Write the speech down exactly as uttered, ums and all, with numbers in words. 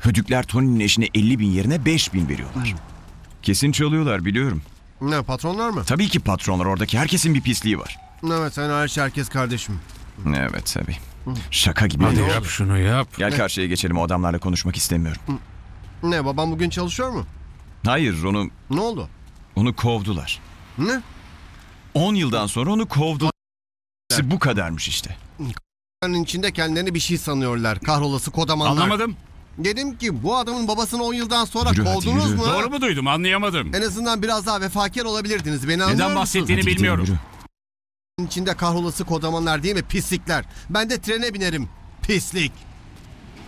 Hödükler Tony'nin eşine elli bin yerine beş bin veriyorlar. Kesin çalıyorlar, biliyorum. Ne, patronlar mı? Tabii ki patronlar, oradaki herkesin bir pisliği var. Evet, sen hariç herkes kardeşim. Evet tabii. Şaka gibi. Hadi değil. yap şunu yap. Gel karşıya geçelim, o adamlarla konuşmak istemiyorum. Ne, babam bugün çalışıyor mu? Hayır, onu Ne oldu? onu kovdular. Ne? on yıldan sonra onu kovdular. Bu kadarmış işte. Onun içinde kendilerini bir şey sanıyorlar. Kahrolası kodamanlar. Anlamadım. Dedim ki bu adamın babasını on yıldan sonra Yürü hadi, kovdunuz yürü. mu? Doğru mu duydum? Anlayamadım. En azından biraz daha vefakar olabilirdiniz. Beni anlıyor Neden musun? bahsettiğini Hadi gidelim, bilmiyorum. yürü. İçinde kahrolası kodamanlar değil mi? Pislikler. Ben de trene binerim. Pislik.